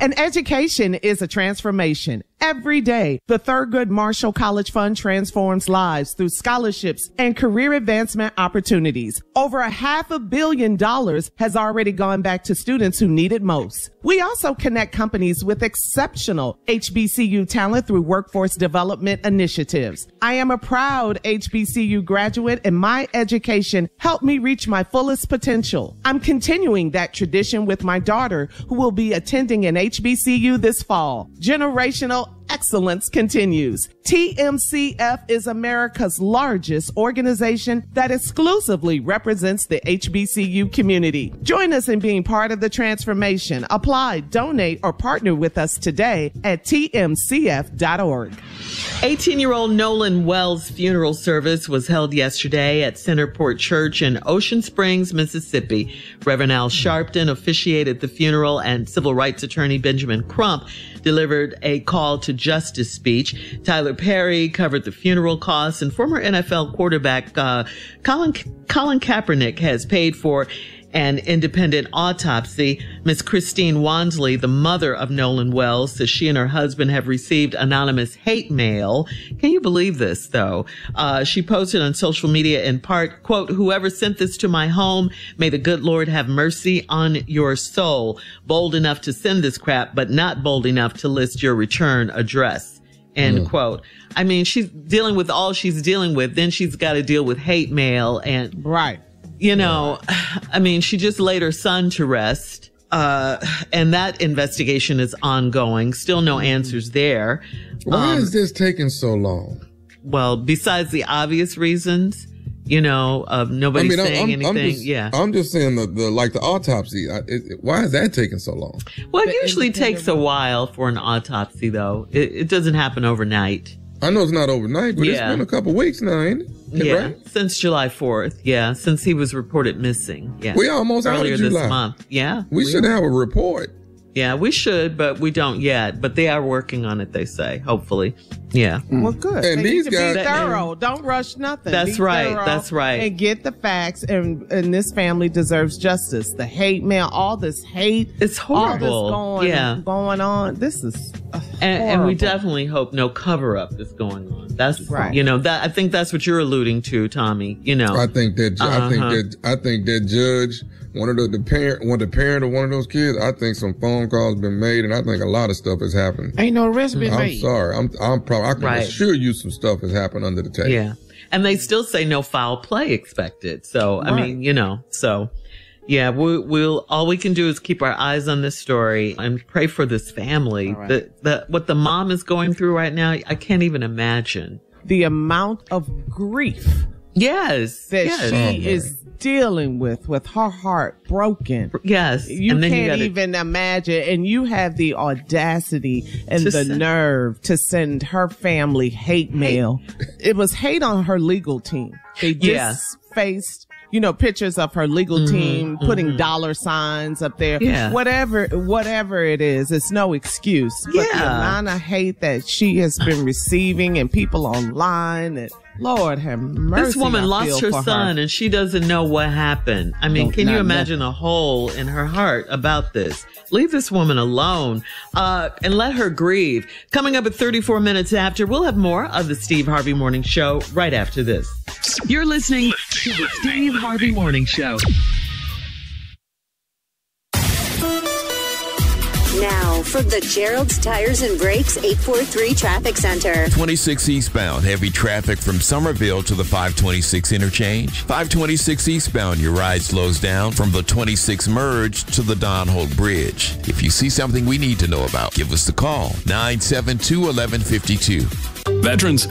And education is a transformation. Every day, the Thurgood Marshall College Fund transforms lives through scholarships and career advancement opportunities. Over $500 million has already gone back to students who need it most. We also connect companies with exceptional HBCU talent through workforce development initiatives. I am a proud HBCU graduate, and my education helped me reach my fullest potential. I'm continuing that tradition with my daughter, who will be attending an HBCU this fall. Generational excellence continues. TMCF is America's largest organization that exclusively represents the HBCU community. Join us in being part of the transformation. Apply, donate, or partner with us today at tmcf.org. 18-year-old Nolan Wells' funeral service was held yesterday at Centerport Church in Ocean Springs, Mississippi. Reverend Al Sharpton officiated the funeral, and civil rights attorney Benjamin Crump delivered a call to justice speech. Tyler Perry covered the funeral costs, and former NFL quarterback Colin Kaepernick has paid for an independent autopsy. Miss Christine Wansley, the mother of Nolan Wells, says she and her husband have received anonymous hate mail. Can you believe this, though? She posted on social media in part, quote, "Whoever sent this to my home, may the good Lord have mercy on your soul. Bold enough to send this crap, but not bold enough to list your return address." End quote. I mean, she's dealing with all she's dealing with. Then she's got to deal with hate mail and right. You know, I mean, she just laid her son to rest, and that investigation is ongoing. Still no answers there. Why is this taking so long? Well, besides the obvious reasons, you know, of nobody saying anything. I'm just saying the autopsy. Why is that taking so long? Well, it usually takes a while for an autopsy, though. It doesn't happen overnight. I know it's not overnight, but it's been a couple weeks now, ain't it? Yeah, right? Since July 4th. Yeah, since he was reported missing. Yeah, we almost earlier out of July. This month. Yeah, we should have a report. Yeah, we should, but we don't yet. But they are working on it, they say. Hopefully. Yeah. Well, good. And these guys be thorough. Don't rush nothing. That's right. That's right. And get the facts. And this family deserves justice. The hate mail, all this hate. It's horrible. All this going on. This is and we definitely hope no cover up is going on. That's right. You know, that I think that's what you're alluding to, Tommy. You know, I think that judge. One of the parent of one of those kids, I think some phone calls been made, and I think a lot of stuff has happened. Ain't no arrest been made. I'm sorry. I can assure you some stuff has happened under the table. Yeah. And they still say no foul play expected. So, I mean, you know, so yeah, we'll all we can do is keep our eyes on this story and pray for this family. Right. What the mom is going through right now, I can't even imagine. The amount of grief. Yes. That she is dealing with her heart broken. Yes. You can't even imagine. And you have the audacity and the nerve to send her family hate mail. It was hate on her legal team. They just faced, you know, pictures of her legal team putting dollar signs up there. Yeah. Whatever it is, it's no excuse. But the amount of hate that she has been receiving and people online, and Lord have mercy. This woman lost her son and she doesn't know what happened. I mean, can you imagine a hole in her heart about this? Leave this woman alone and let her grieve. Coming up at 34 minutes after, we'll have more of the Steve Harvey Morning Show right after this. You're listening to the Steve Harvey Morning Show. Now, from the Gerald's Tires and Brakes 843 Traffic Center. 26 eastbound, heavy traffic from Somerville to the 526 interchange. 526 eastbound, your ride slows down from the 26 merge to the Don Holt Bridge. If you see something we need to know about, give us the call. 972-1152. Veterans,